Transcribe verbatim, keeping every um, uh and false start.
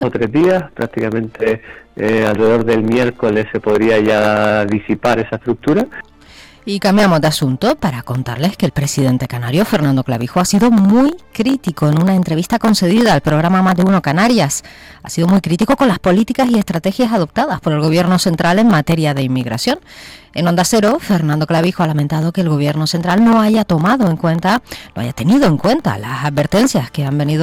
o tres días, prácticamente eh, alrededor del miércoles se podría ya disipar esa estructura. Y cambiamos de asunto para contarles que el presidente canario, Fernando Clavijo, ha sido muy crítico en una entrevista concedida al programa Más de Uno Canarias. Ha sido muy crítico con las políticas y estrategias adoptadas por el Gobierno central en materia de inmigración. En Onda Cero, Fernando Clavijo ha lamentado que el Gobierno central no haya tomado en cuenta, no haya tenido en cuenta las advertencias que han venido